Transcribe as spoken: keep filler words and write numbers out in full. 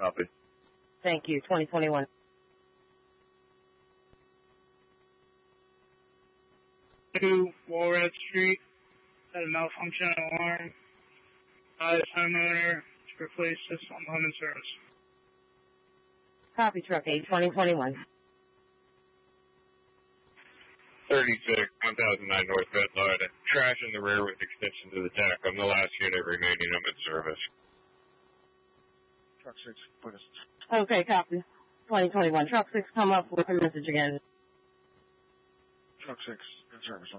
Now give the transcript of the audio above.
Copy. Thank you. twenty twenty-one. Two Walrat Street had a malfunction alarm. Advise homeowner to replace this on home and service. Copy, truck eight, twenty twenty-one. thirty-six, one thousand nine North Bedlard. Trash in the rear with extension to the deck. I'm the last unit remaining. I'm in service. Truck six, put us. Okay, copy. twenty twenty-one. Truck six, come up with a message again. Truck six, in service.